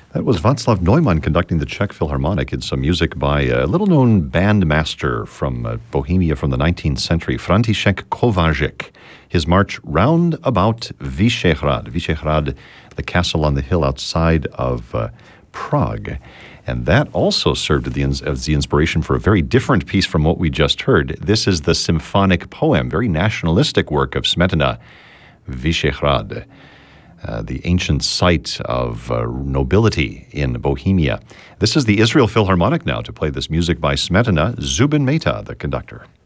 That was Václav Neumann conducting the Czech Philharmonic in some music by a little-known bandmaster from Bohemia from the 19th century, František Kováčik. His march round about Vyšehrad. Vyšehrad, the castle on the hill outside of Prague. And that also served as the inspiration for a very different piece from what we just heard. This is the symphonic poem, very nationalistic work of Smetana, Vyšehrad. The ancient site of nobility in Bohemia. This is the Israel Philharmonic now to play this music by Smetana, Zubin Mehta, the conductor.